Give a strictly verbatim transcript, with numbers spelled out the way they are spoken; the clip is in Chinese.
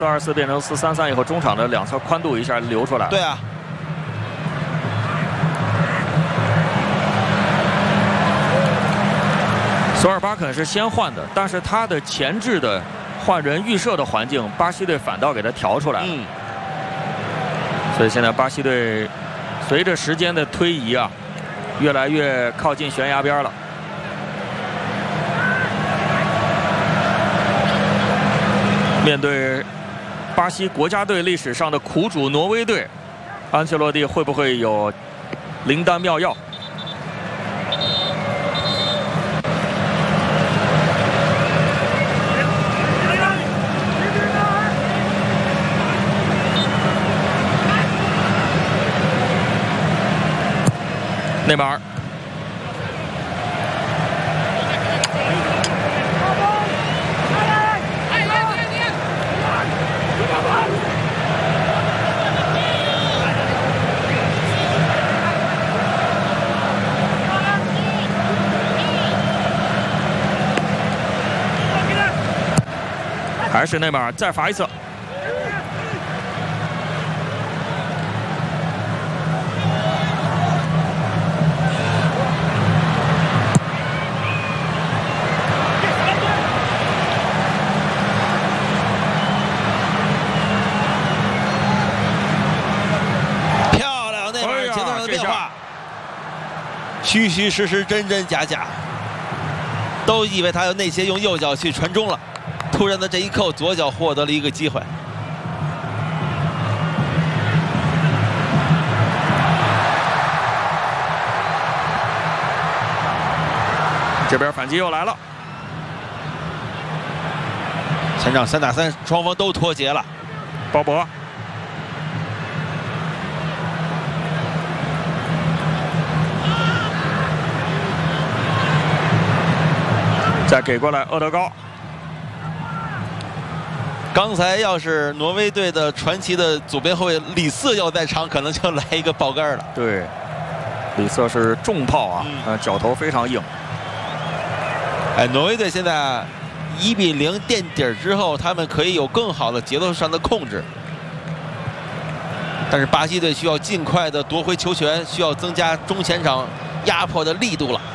四二四变成四三三以后，中场的两侧宽度一下留出来。 对啊。 索尔巴肯是先换的，但是他的前置的换人预设的环境，巴西队反倒给他调出来了。 嗯。 所以现在巴西队随着时间的推移啊，越来越靠近悬崖边了。 面对巴西国家队历史上的苦主挪威队，安切洛蒂会不会有灵丹妙药？内马尔。 还是内马尔再罚一次。 漂亮，内马尔节奏上的变化，虚虚实实，真真假假，都以为他要内切用右脚去传中了。 突然的这一扣，左脚获得了一个机会。 这边反击又来了， 前场三打三，双方都脱节了。 鲍勃，再给过来，厄德高。 刚才要是挪威队的传奇的左边后卫里瑟要在场，可能就来一个爆杆了。 对，里瑟是重炮啊， 嗯、 呃，脚头非常硬。 哎，挪威队现在一比零垫底儿之后，他们可以有更好的节奏上的控制，但是巴西队需要尽快的夺回球权，需要增加中前场压迫的力度了。